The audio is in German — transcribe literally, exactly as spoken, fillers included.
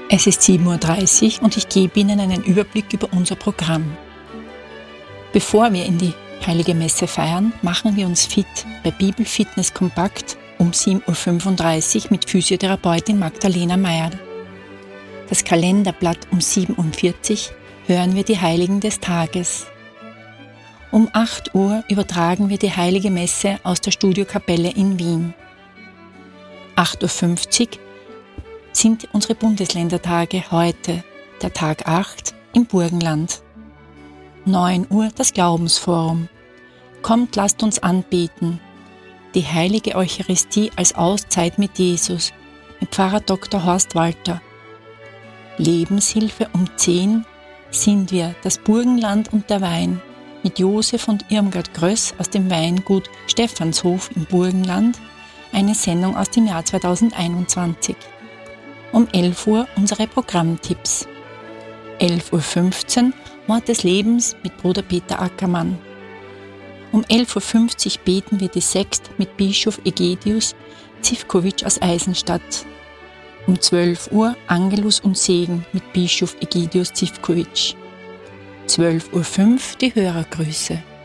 Es ist sieben Uhr dreißig und ich gebe Ihnen einen Überblick über unser Programm. Bevor wir in die Heilige Messe feiern, machen wir uns fit bei Bibel Fitness Kompakt um sieben Uhr fünfunddreißig mit Physiotherapeutin Magdalena Meyer. Das Kalenderblatt um sieben Uhr vierzig hören wir die Heiligen des Tages. Um acht Uhr übertragen wir die Heilige Messe aus der Studiokapelle in Wien. acht Uhr fünfzig sind unsere Bundesländertage heute, der Tag acht im Burgenland. neun Uhr das Glaubensforum. Kommt, lasst uns anbeten. Die heilige Eucharistie als Auszeit mit Jesus, mit Pfarrer Doktor Horst Walter. Lebenshilfe um zehn sind wir das Burgenland und der Wein mit Josef und Irmgard Gröss aus dem Weingut Stephanshof im Burgenland, eine Sendung aus dem Jahr zweitausendeinundzwanzig. Um elf Uhr unsere Programmtipps. elf Uhr fünfzehn Wort des Lebens mit Bruder Peter Ackermann. Um elf Uhr fünfzig beten wir die Sext mit Bischof Egidius Zivkovic aus Eisenstadt. Um zwölf Uhr Angelus und Segen mit Bischof Egidius Zivkovic. zwölf Uhr fünf die Hörergrüße.